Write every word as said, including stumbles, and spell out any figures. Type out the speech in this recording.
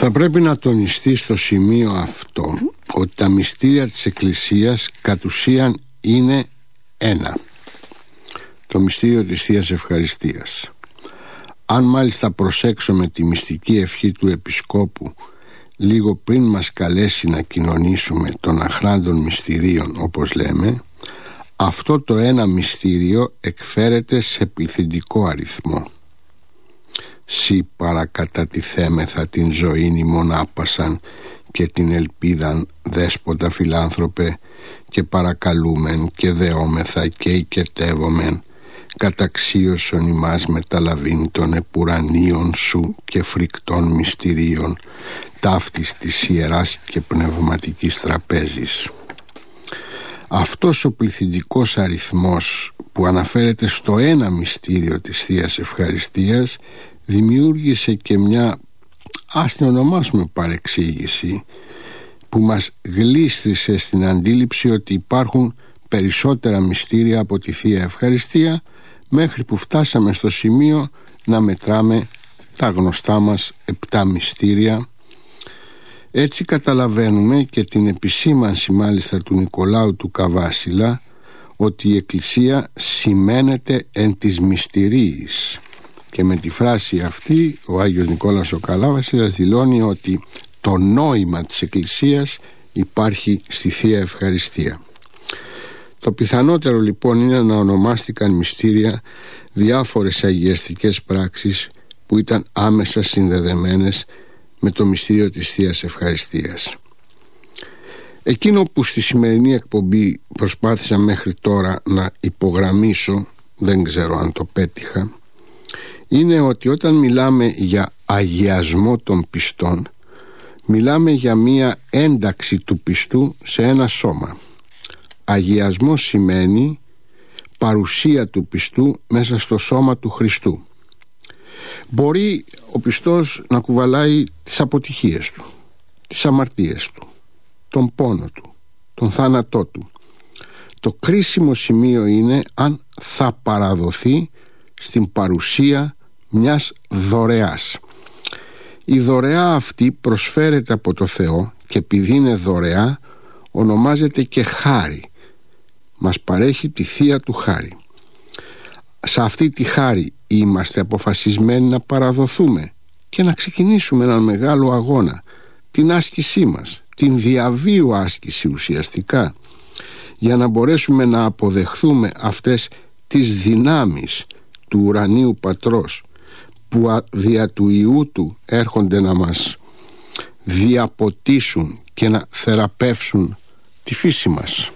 Θα πρέπει να τονιστεί στο σημείο αυτό ότι τα μυστήρια της Εκκλησίας κατ' ουσίαν είναι ένα: το μυστήριο της Θείας Ευχαριστίας. Αν μάλιστα προσέξουμε τη μυστική ευχή του Επισκόπου λίγο πριν μας καλέσει να κοινωνήσουμε των αχράντων μυστηρίων, όπως λέμε, αυτό το ένα μυστήριο εκφέρεται σε πληθυντικό αριθμό. «Σοι παρακατατιθέμεθα την ζωήν ημών άπασαν και την ελπίδαν, δέσποτα φιλάνθρωπε, και παρακαλούμεν και δεόμεθα και οικετεύομεν, καταξίωσον ημάς μεταλαβήν των επουρανίων σου και φρικτών μυστηρίων, ταύτης της ιεράς και πνευματικής τραπέζης». Αυτός ο πληθυντικός αριθμός που αναφέρεται στο ένα μυστήριο της Θείας Ευχαριστίας δημιούργησε και μια, ας την ονομάσουμε, παρεξήγηση που μας γλίστρισε στην αντίληψη ότι υπάρχουν περισσότερα μυστήρια από τη Θεία Ευχαριστία, μέχρι που φτάσαμε στο σημείο να μετράμε τα γνωστά μας επτά μυστήρια. Έτσι καταλαβαίνουμε και την επισήμανση μάλιστα του Νικολάου του Καβάσιλα ότι η Εκκλησία σημαίνεται εν της μυστηρίης, και με τη φράση αυτή ο Άγιος Νικόλαος ο Καλάβασιλας δηλώνει ότι το νόημα της Εκκλησίας υπάρχει στη Θεία Ευχαριστία. Το πιθανότερο λοιπόν είναι να ονομάστηκαν μυστήρια διάφορες αγιαστικές πράξεις που ήταν άμεσα συνδεδεμένες με το μυστήριο της Θείας Ευχαριστίας. Εκείνο που στη σημερινή εκπομπή προσπάθησα μέχρι τώρα να υπογραμμίσω, δεν ξέρω αν το πέτυχα, είναι ότι όταν μιλάμε για αγιασμό των πιστών, μιλάμε για μία ένταξη του πιστού σε ένα σώμα. Αγιασμό σημαίνει παρουσία του πιστού μέσα στο σώμα του Χριστού. Μπορεί ο πιστός να κουβαλάει τις αποτυχίες του, τις αμαρτίες του, τον πόνο του, τον θάνατό του. Το κρίσιμο σημείο είναι αν θα παραδοθεί στην παρουσία μιας δωρεάς. Η δωρεά αυτή προσφέρεται από το Θεό και επειδή είναι δωρεά ονομάζεται και χάρη. Μας παρέχει τη θεία του χάρη. Σε αυτή τη χάρη είμαστε αποφασισμένοι να παραδοθούμε και να ξεκινήσουμε έναν μεγάλο αγώνα, την άσκησή μας, την διαβίου άσκηση ουσιαστικά, για να μπορέσουμε να αποδεχθούμε αυτές τις δυνάμεις του ουρανίου Πατρός που δια του Υιού του έρχονται να μας διαποτίσουν και να θεραπεύσουν τη φύση μας.